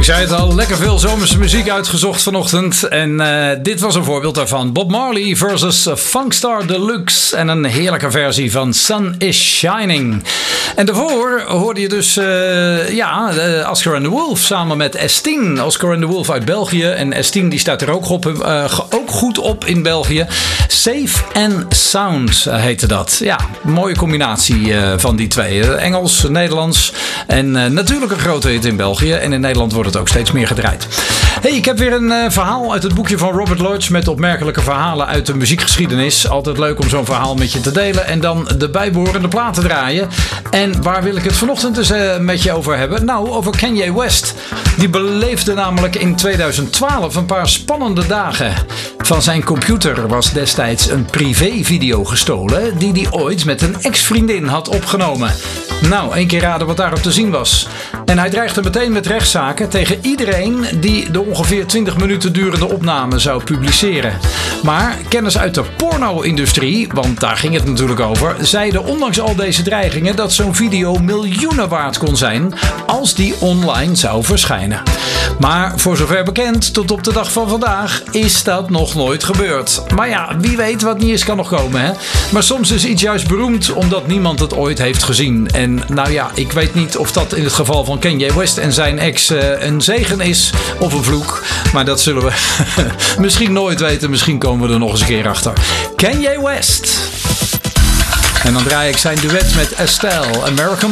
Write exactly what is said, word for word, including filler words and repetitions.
zei het al, lekker veel zomerse muziek uitgezocht vanochtend. En uh, dit was een voorbeeld daarvan. Bob Marley versus Funkstar Deluxe. En een heerlijke versie van Sun is Shining. En daarvoor hoorde je dus uh, ja, uh, Oscar and the Wolf samen met Estine. Oscar and the Wolf uit België. En Estine die staat er ook, op, uh, ook goed op in België. Safe and Sound heette dat. Ja, mooie combinatie uh, van die twee. Uh, Engels, Nederlands en uh, natuurlijk een grote hit in België. En in Nederland wordt het ook steeds meer gedraaid. Hey, ik heb weer een uh, verhaal uit het boekje van Robert Lodge met opmerkelijke verhalen uit de muziekgeschiedenis. Altijd leuk om zo'n verhaal met je te delen en dan de bijbehorende platen draaien. En waar wil ik het vanochtend dus uh, met je over hebben? Nou, over Kanye West. Die beleefde namelijk in tweeduizend twaalf een paar spannende dagen. Van zijn computer was destijds een privévideo gestolen die hij ooit met een ex-vriendin had opgenomen. Nou, één keer raden wat daarop te zien was. En hij dreigde meteen met rechtszaken tegen iedereen die de ongeveer twintig minuten durende opname zou publiceren. Maar kennis uit de porno-industrie, want daar ging het natuurlijk over, zeiden ondanks al deze dreigingen dat zo'n video miljoenen waard kon zijn als die online zou verschijnen. Maar voor zover bekend, tot op de dag van vandaag, is dat nog nooit gebeurd. Maar ja, wie weet wat niet is kan nog komen, hè? Maar soms is iets juist beroemd omdat niemand het ooit heeft gezien. En nou ja, ik weet niet of dat in het geval van Kanye West en zijn ex uh, een zegen is of een vloek. Maar dat zullen we misschien nooit weten. Misschien komen we er nog eens een keer achter. Kanye West. En dan draai ik zijn duet met Estelle, American